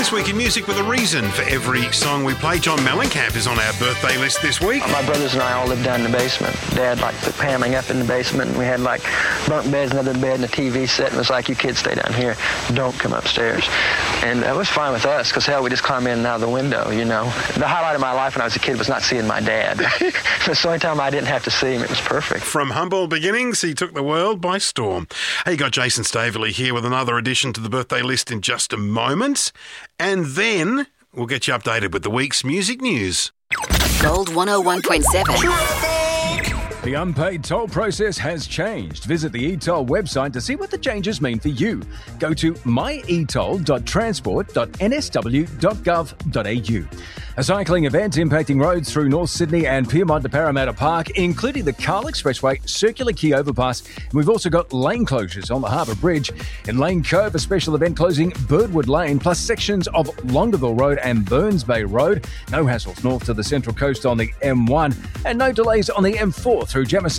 This Week in Music with a reason for every song we play. John Mellencamp is on our birthday list this week. My brothers and I all lived down in the basement. Dad put paneling up in the basement, and we had bunk beds, another bed, and a TV set, and it was like, you kids stay down here, don't come upstairs. And it was fine with us, because hell, we just climb in and out of the window, you know. The highlight of my life when I was a kid was not seeing my dad. It's the only time I didn't have to see him. It was perfect. From humble beginnings, he took the world by storm. Hey, you got Jason Staveley here with another addition to the birthday list in just a moment. And then we'll get you updated with the week's music news. Gold 101.7. The unpaid toll process has changed. Visit the eToll website to see what the changes mean for you. Go to myetoll.transport.nsw.gov.au. A cycling event impacting roads through North Sydney and Pyrmont to Parramatta Park, including the Carl Expressway, Circular Quay overpass. And we've also got lane closures on the Harbour Bridge. In Lane Cove, a special event closing Birdwood Lane, plus sections of Longueville Road and Burns Bay Road. No hassles north to the Central Coast on the M1, and no delays on the M4 through Jamison